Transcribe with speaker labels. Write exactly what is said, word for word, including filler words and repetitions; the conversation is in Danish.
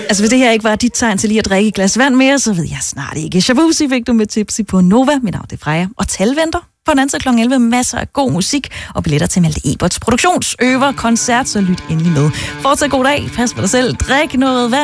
Speaker 1: Altså, hvis det her ikke var dit tegn til lige at drikke et glas vand mere, så ved jeg snart ikke. Shabuzi fik du med Tipsy på Nova. Mit navn er Freja. Og Talventer på den anden klokken elleve. Masser af god musik og billetter til Malte Eberts produktionsøver koncert, så lyt endelig med. Fortsat god dag. Pas på dig selv. Drik noget vand.